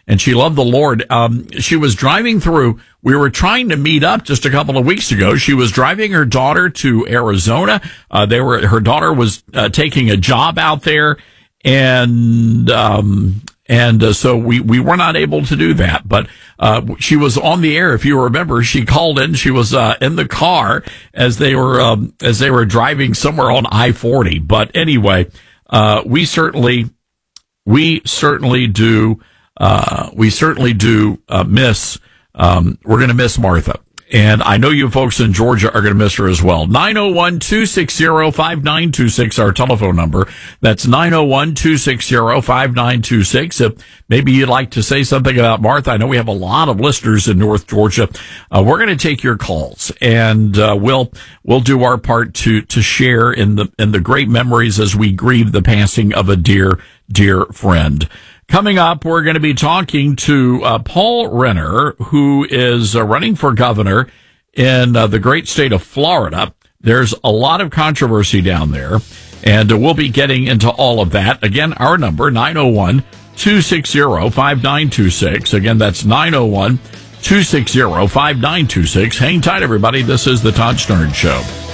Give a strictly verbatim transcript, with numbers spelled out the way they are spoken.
and she loved the Lord. Um, she was driving through. We were trying to meet up just a couple of weeks ago. She was driving her daughter to Arizona. Uh, they were, her daughter was uh, taking a job out there, and, um, and uh, so we, we were not able to do that. But uh, she was on the air. If you remember, she called in. She was uh, in the car as they were um, as they were driving somewhere on I forty. But anyway, uh, we certainly we certainly do uh, we certainly do uh, miss. Um, we're going to miss Martha. And I know you folks in Georgia are going to miss her as well. nine oh one, two six zero, five nine two six, our telephone number. That's nine oh one, two six zero, five nine two six. If maybe you'd like to say something about Martha, I know we have a lot of listeners in North Georgia. Uh, we're going to take your calls, and uh, we'll we'll do our part to to share in the in the great memories as we grieve the passing of a dear dear friend. Coming up, we're going to be talking to uh, Paul Renner, who is uh, running for governor in uh, the great state of Florida. There's a lot of controversy down there, and uh, we'll be getting into all of that. Again, our number, nine oh one, two six zero, five nine two six. Again, that's nine oh one, two six zero, five nine two six. Hang tight, everybody. This is the Todd Stern Show.